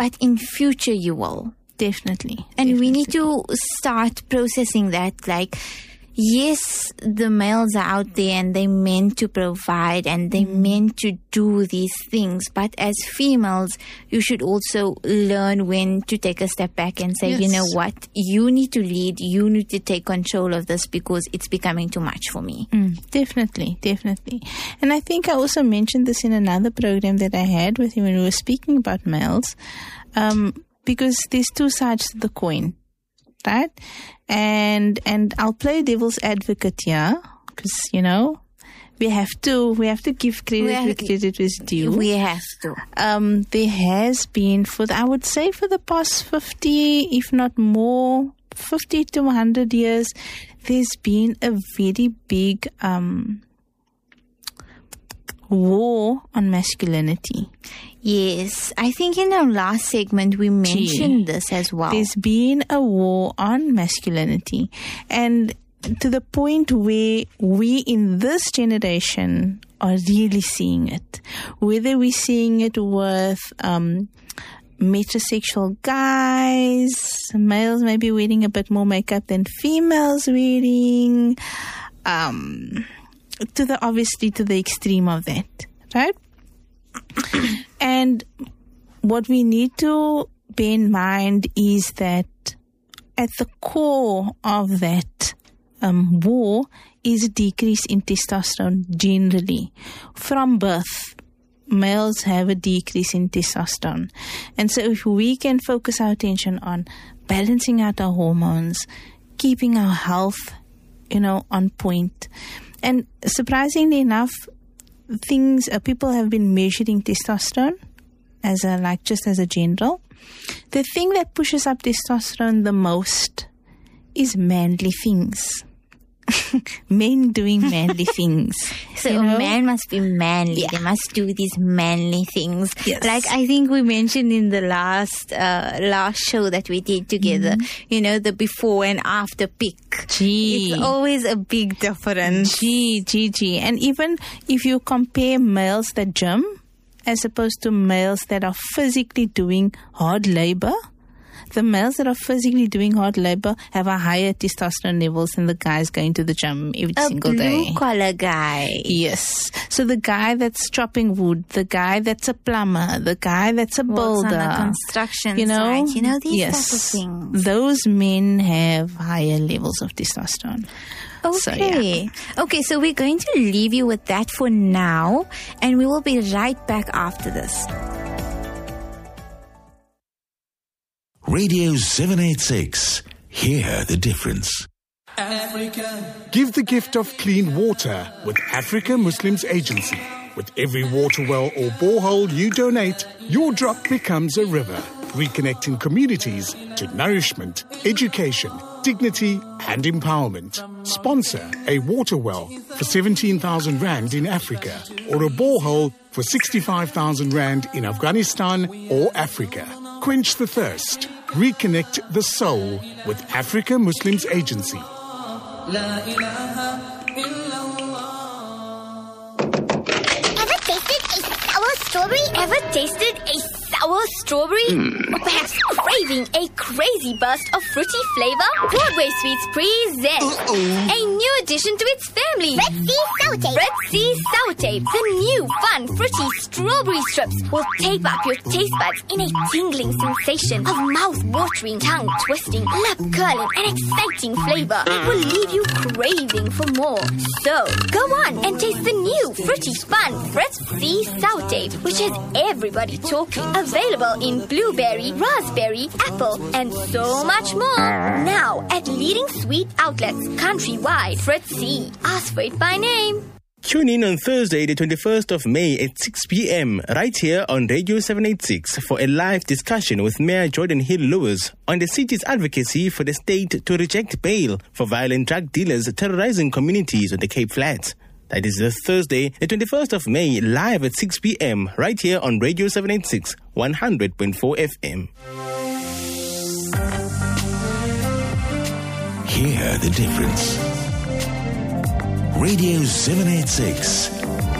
but in future you will. Definitely. And we need to start processing that, like, yes, the males are out there and they meant to provide and they meant to do these things. But as females, you should also learn when to take a step back and say, you know what, you need to lead, you need to take control of this because it's becoming too much for me. Definitely. And I think I also mentioned this in another program that I had with you when we were speaking about males, because there's two sides to the coin. Right? And I'll play devil's advocate here because, you know, we have to give credit where credit is due. We have to. There has been, I would say for the past 50, if not more, 50 to 100 years, there's been a very big war on masculinity. Yes, I think in our last segment we mentioned this as well. There's been a war on masculinity, and to the point where we in this generation are really seeing it. Whether we're seeing it with metrosexual guys, males maybe wearing a bit more makeup than females wearing, obviously to the extreme of that, right? And what we need to bear in mind is that at the core of that war is a decrease in testosterone generally. From birth, males have a decrease in testosterone. And so if we can focus our attention on balancing out our hormones, keeping our health, on point. And surprisingly enough, people have been measuring testosterone just as a general. The thing that pushes up testosterone the most is manly things. Men doing manly things. So a man must be manly. Yeah. They must do these manly things. Yes. Like I think we mentioned in the last show that we did together, the before and after pic. Gee. It's always a big difference. Gee. And even if you compare males that gym as opposed to males that are physically doing hard labor, the males that are physically doing hard labor have a higher testosterone levels than the guys going to the gym every single day. A blue-collar guy. Yes. So the guy that's chopping wood, the guy that's a plumber, the guy that's a builder. On the construction site. These type of things. Those men have higher levels of testosterone. Okay. So we're going to leave you with that for now, and we will be right back after this. Radio 786. Hear the difference. Africa. Give the gift of clean water with Africa Muslims Agency. With every water well or borehole you donate, your drop becomes a river, reconnecting communities to nourishment, education, dignity and empowerment. Sponsor a water well for 17,000 Rand in Africa or a borehole for 65,000 Rand in Afghanistan or Africa. Quench the thirst. Reconnect the soul with Africa Muslims Agency. Ever tasted a sour strawberry? Or perhaps craving a crazy burst of fruity flavor? Broadway Sweets presents a new addition to its family. Red Sea Sour Tape. Red Sea Sour Tape. The new fun fruity strawberry strips will tape up your taste buds in a tingling sensation of mouth-watering, tongue-twisting, lip-curling and exciting flavor that will leave you craving for more. So, go on and taste the new fruity fun Red Sea Sour Tape, which has everybody talking. Available in blueberry, raspberry, apple, and so much more. Now at leading sweet outlets countrywide. Fred C. Ask for it by name. Tune in on Thursday, the 21st of May at 6 p.m. right here on Radio 786 for a live discussion with Mayor Jordan Hill-Lewis on the city's advocacy for the state to reject bail for violent drug dealers terrorizing communities on the Cape Flats. That is this Thursday, the 21st of May, live at 6 p.m. right here on Radio 786, 100.4 FM. Hear the difference. Radio 786